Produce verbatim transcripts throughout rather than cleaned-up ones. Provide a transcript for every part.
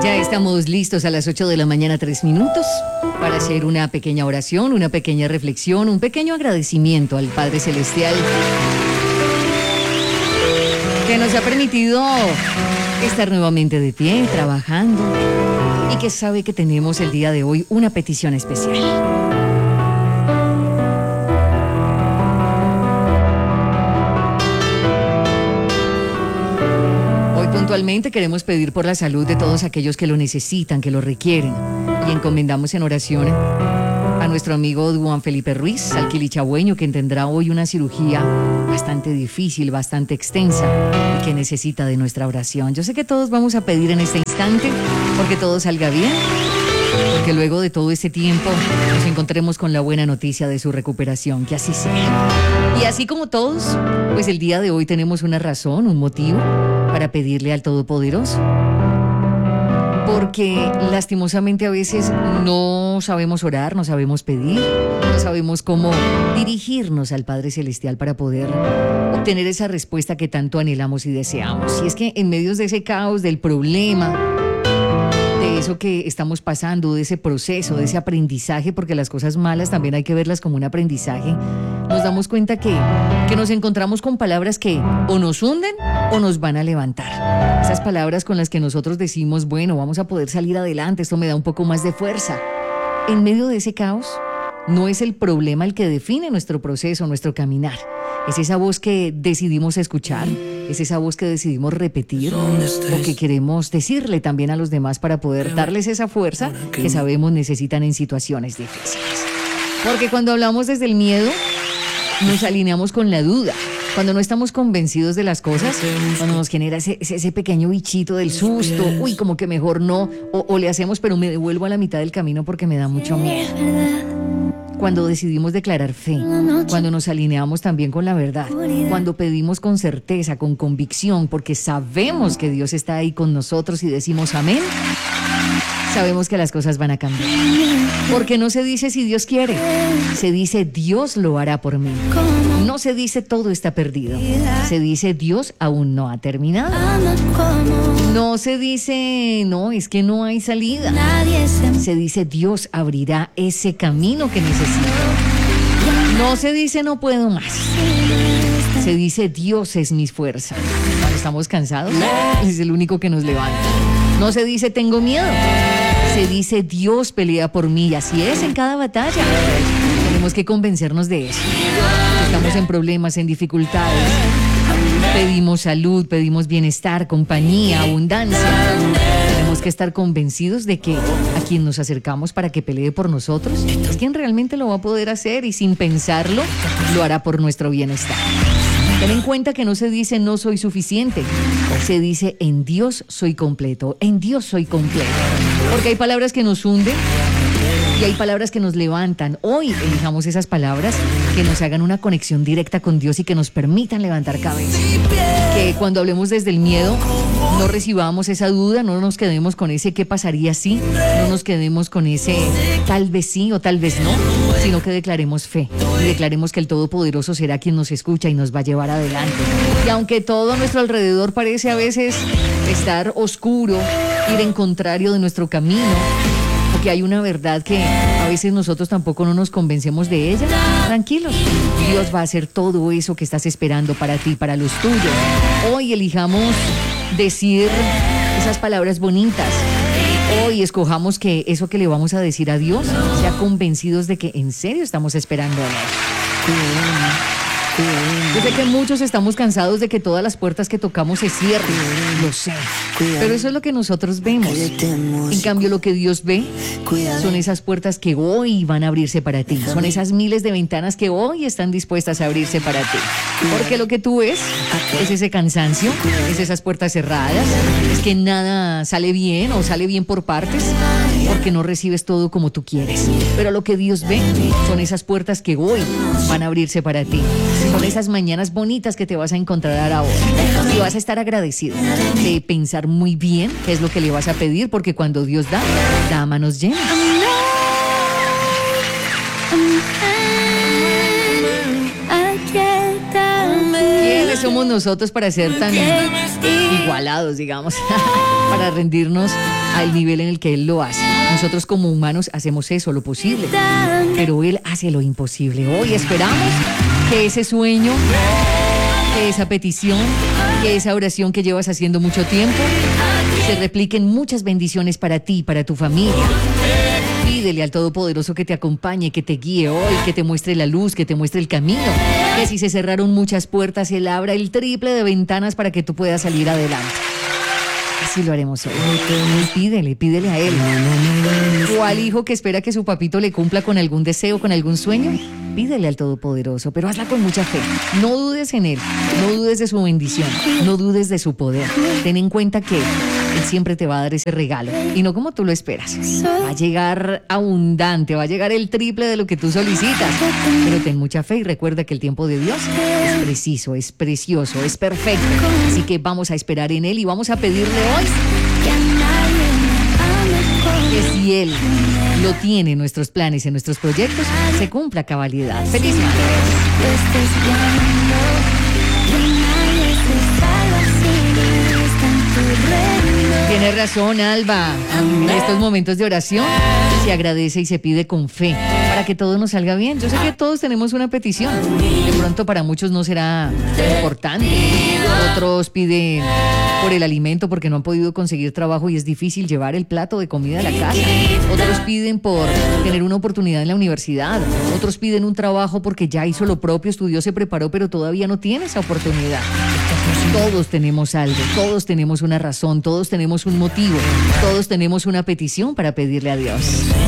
Ya estamos listos a las ocho de la mañana, tres minutos, para hacer una pequeña oración, una pequeña reflexión, un pequeño agradecimiento al Padre Celestial que nos ha permitido estar nuevamente de pie, trabajando, y que sabe que tenemos el día de hoy una petición especial. Puntualmente queremos pedir por la salud de todos aquellos que lo necesitan, que lo requieren, y encomendamos en oración a nuestro amigo Juan Felipe Ruiz, al quilichagüeño, quien tendrá hoy una cirugía bastante difícil, bastante extensa, y que necesita de nuestra oración. Yo sé que todos vamos a pedir en este instante porque todo salga bien, porque luego de todo este tiempo nos encontremos con la buena noticia de su recuperación, que así sea. Y así como todos, pues el día de hoy tenemos una razón, un motivo para pedirle al Todopoderoso, porque lastimosamente a veces no sabemos orar, no sabemos pedir, no sabemos cómo dirigirnos al Padre Celestial para poder obtener esa respuesta que tanto anhelamos y deseamos. Y es que en medio de ese caos, del problema, de eso que estamos pasando, de ese proceso, de ese aprendizaje, porque las cosas malas también hay que verlas como un aprendizaje, nos damos cuenta que, que nos encontramos con palabras que o nos hunden o nos van a levantar. Esas palabras con las que nosotros decimos, bueno, vamos a poder salir adelante, esto me da un poco más de fuerza. En medio de ese caos, no es el problema el que define nuestro proceso, nuestro caminar. Es esa voz que decidimos escuchar, es esa voz que decidimos repetir o que queremos decirle también a los demás para poder darles esa fuerza que sabemos necesitan en situaciones difíciles. Porque cuando hablamos desde el miedo, nos alineamos con la duda. Cuando no estamos convencidos de las cosas, cuando nos genera ese, ese pequeño bichito del susto, uy, como que mejor no, o, o le hacemos, pero me devuelvo a la mitad del camino porque me da mucho miedo. Cuando decidimos declarar fe, cuando nos alineamos también con la verdad, cuando pedimos con certeza, con convicción, porque sabemos que Dios está ahí con nosotros y decimos amén, sabemos que las cosas van a cambiar. Porque no se dice si Dios quiere, se dice Dios lo hará por mí. No se dice todo está perdido, se dice Dios aún no ha terminado. No se dice no, es que no hay salida. Se dice Dios abrirá ese camino que necesito. No se dice no puedo más. Se dice Dios es mi fuerza. Cuando estamos cansados, es el único que nos levanta. No se dice tengo miedo. Se dice Dios pelea por mí, y así es en cada batalla. Tenemos que convencernos de eso. Estamos en problemas, en dificultades. Pedimos salud, pedimos bienestar, compañía, abundancia. Tenemos que estar convencidos de que a quien nos acercamos para que pelee por nosotros es quien realmente lo va a poder hacer, y sin pensarlo lo hará por nuestro bienestar. Ten en cuenta que no se dice no soy suficiente, se dice en Dios soy completo, en Dios soy completo. Porque hay palabras que nos hunden y hay palabras que nos levantan. Hoy elijamos esas palabras que nos hagan una conexión directa con Dios y que nos permitan levantar cabeza. Que cuando hablemos desde el miedo no recibamos esa duda, no nos quedemos con ese qué pasaría si, no nos quedemos con ese tal vez sí o tal vez no, sino que declaremos fe y declaremos que el Todopoderoso será quien nos escucha y nos va a llevar adelante. Y aunque todo a nuestro alrededor parece a veces estar oscuro, ir en contrario de nuestro camino, porque hay una verdad que a veces nosotros tampoco no nos convencemos de ella, tranquilos, Dios va a hacer todo eso que estás esperando para ti, para los tuyos. Hoy elijamos decir esas palabras bonitas. Hoy escojamos que eso que le vamos a decir a Dios sea convencidos de que en serio estamos esperando a Él. Yo sé que muchos estamos cansados de que todas las puertas que tocamos se cierren, lo sé, pero eso es lo que nosotros vemos. En cambio, lo que Dios ve son esas puertas que hoy van a abrirse para ti, son esas miles de ventanas que hoy están dispuestas a abrirse para ti. Porque lo que tú ves es ese cansancio, es esas puertas cerradas, es que nada sale bien o sale bien por partes, porque no recibes todo como tú quieres. Pero lo que Dios ve son esas puertas que hoy van a abrirse para ti. Son esas mañanas bonitas que te vas a encontrar ahora. Y vas a estar agradecido de pensar muy bien qué es lo que le vas a pedir, porque cuando Dios da, da a manos llenas. somos nosotros para ser tan igualados, digamos, para rendirnos al nivel en el que Él lo hace? Nosotros como humanos hacemos eso, lo posible, pero Él hace lo imposible. Hoy esperamos que ese sueño, que esa petición, que esa oración que llevas haciendo mucho tiempo, se repliquen muchas bendiciones para ti y para tu familia. Pídele al Todopoderoso que te acompañe, que te guíe hoy, que te muestre la luz, que te muestre el camino. Que si se cerraron muchas puertas, Él abra el triple de ventanas para que tú puedas salir adelante. Así lo haremos hoy. Pídele, pídele a Él. O al hijo que espera que su papito le cumpla con algún deseo, con algún sueño. Pídele al Todopoderoso, pero hazla con mucha fe. No dudes en Él, no dudes de su bendición, no dudes de su poder. Ten en cuenta que Él siempre te va a dar ese regalo, y no como tú lo esperas. Va a llegar abundante, va a llegar el triple de lo que tú solicitas. Pero ten mucha fe y recuerda que el tiempo de Dios es preciso, es precioso, es perfecto. Así que vamos a esperar en Él y vamos a pedirle hoy que si Él lo tiene en nuestros planes, en nuestros proyectos, se cumpla a cabalidad. ¡Feliz martes! Tienes razón, Alba. En estos momentos de oración se agradece y se pide con fe para que todo nos salga bien. Yo sé que todos tenemos una petición. De pronto para muchos no será importante. Otros piden por el alimento porque no han podido conseguir trabajo y es difícil llevar el plato de comida a la casa. Otros piden por tener una oportunidad en la universidad. Otros piden un trabajo porque ya hizo lo propio, estudió, se preparó, pero todavía no tiene esa oportunidad. Todos tenemos algo, todos tenemos una razón, todos tenemos un motivo, todos tenemos una petición para pedirle a Dios.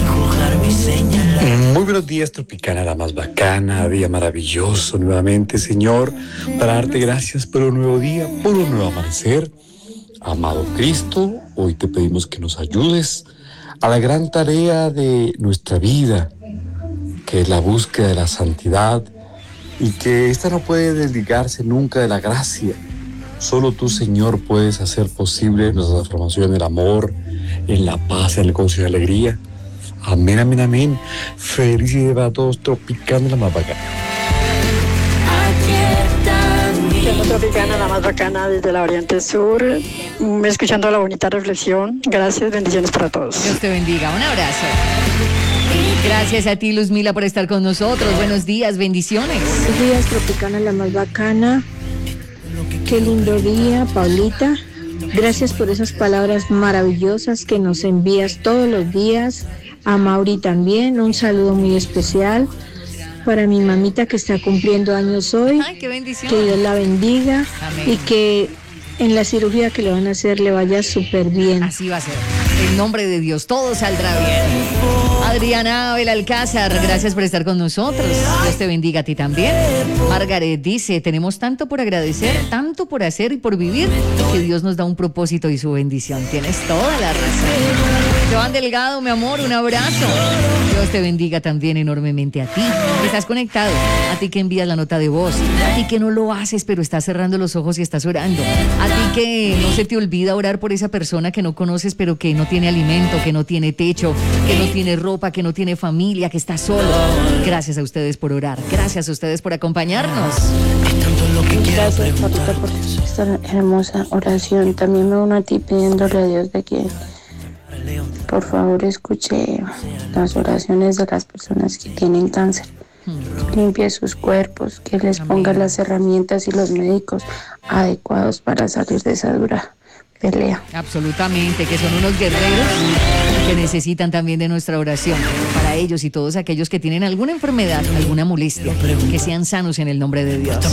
Muy buenos días, Tropicana, la más bacana, día maravilloso nuevamente, Señor, para darte gracias por un nuevo día, por un nuevo amanecer. Amado Cristo, hoy te pedimos que nos ayudes a la gran tarea de nuestra vida, que es la búsqueda de la santidad, y que esta no puede desligarse nunca de la gracia. Solo tú, Señor, puedes hacer posible nuestra transformación en el amor, en la paz, en el gozo y la alegría. Amén, amén, amén. Felicidades para todos, Tropicana, la más bacana. Tropicana, la más bacana desde la Oriente Sur, escuchando la bonita reflexión. Gracias, bendiciones para todos. Dios te bendiga, un abrazo. Gracias a ti, Luzmila, por estar con nosotros. Buenos días, bendiciones. Buenos días, Tropicana, la más bacana. Qué lindo día, Paulita. Gracias por esas palabras maravillosas que nos envías todos los días. A Mauri también, un saludo muy especial para mi mamita que está cumpliendo años hoy. Ay, qué bendición. Que Dios la bendiga. Amén. Y que en la cirugía que le van a hacer le vaya súper bien. Así va a ser. En nombre de Dios, todo saldrá bien. Adriana Belalcázar, gracias por estar con nosotros. Dios te bendiga a ti también. Margaret dice, tenemos tanto por agradecer, tanto por hacer y por vivir, que Dios nos da un propósito y su bendición. Tienes toda la razón. Joan Delgado, mi amor, un abrazo. Dios te bendiga también enormemente a ti. Estás conectado, a ti que envías la nota de voz, a ti que no lo haces pero estás cerrando los ojos y estás orando, a ti que no se te olvida orar por esa persona que no conoces pero que no tiene alimento, que no tiene techo, que no tiene ropa, que no tiene familia, que está solo. Gracias a ustedes por orar, gracias a ustedes por acompañarnos. Gracias, papita, por esta hermosa oración. También me uno a ti pidiéndole a Dios de que por favor escuche las oraciones de las personas que tienen cáncer. Limpie sus cuerpos, que les ponga las herramientas y los médicos adecuados para salir de esa dura pelea. Absolutamente, que son unos guerreros que necesitan también de nuestra oración. Para ellos y todos aquellos que tienen alguna enfermedad, alguna molestia, que sean sanos en el nombre de Dios.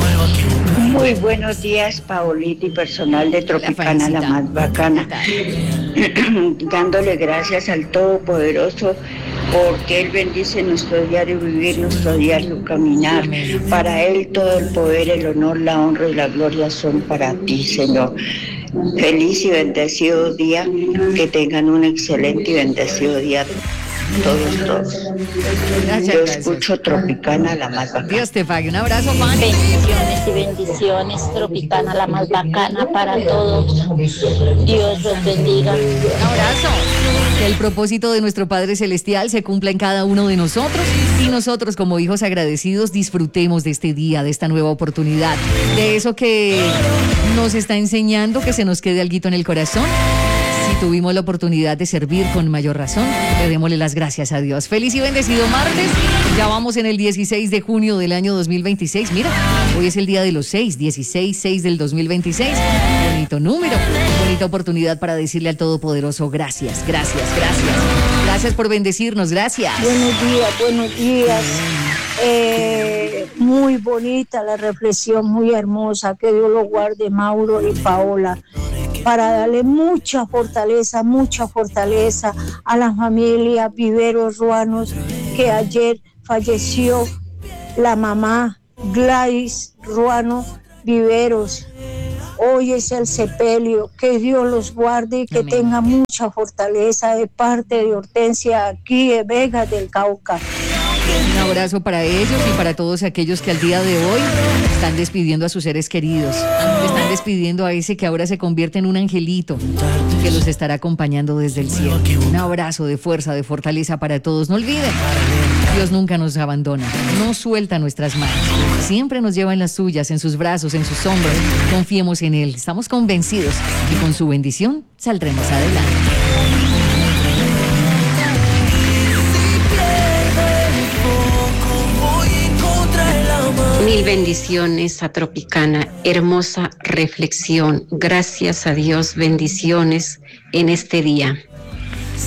Muy buenos días, Paulita y personal de Tropicana, la, la más bacana. Dándole gracias al Todopoderoso porque Él bendice nuestro diario vivir, nuestro diario caminar. Para Él todo el poder, el honor, la honra y la gloria son para ti, Señor. Feliz y bendecido día, que tengan un excelente y bendecido día. todos, todos. Gracias, Yo gracias. escucho Tropicana, la más bacana. Dios te pague. Un abrazo, Juan. Bendiciones y bendiciones, Tropicana, la más bacana para todos. Dios los bendiga. Un abrazo. Que el propósito de nuestro Padre Celestial se cumpla en cada uno de nosotros y nosotros como hijos agradecidos disfrutemos de este día, de esta nueva oportunidad, de eso que nos está enseñando, que se nos quede alguito en el corazón. Si tuvimos la oportunidad de servir con mayor razón, le démosle las gracias a Dios. Feliz y bendecido martes. Ya vamos en el dieciséis de junio del año dos mil veintiséis. Mira, hoy es el día de los seis, dieciséis, seis del dos mil veintiséis. Bonito número, bonita oportunidad para decirle al Todopoderoso gracias, gracias, gracias. Gracias por bendecirnos, gracias. Buenos días, buenos días. Eh, muy bonita la reflexión, muy hermosa. Que Dios lo guarde, Mauro y Paola, para darle mucha fortaleza, mucha fortaleza a la familia Viveros Ruanos, que ayer falleció la mamá Gladys Ruano Viveros. Hoy es el sepelio. Que Dios los guarde y que Amén. Tenga mucha fortaleza de parte de Hortensia aquí de Vega del Cauca. Un abrazo para ellos y para todos aquellos que al día de hoy están despidiendo a sus seres queridos. Están despidiendo a ese que ahora se convierte en un angelito que los estará acompañando desde el cielo. Un abrazo de fuerza, de fortaleza para todos. No olviden, Dios nunca nos abandona, no suelta nuestras manos. Siempre nos lleva en las suyas, en sus brazos, en sus hombros. Confiemos en Él. Estamos convencidos y con su bendición saldremos adelante. Mil bendiciones a Tropicana, hermosa reflexión. Gracias a Dios, bendiciones en este día.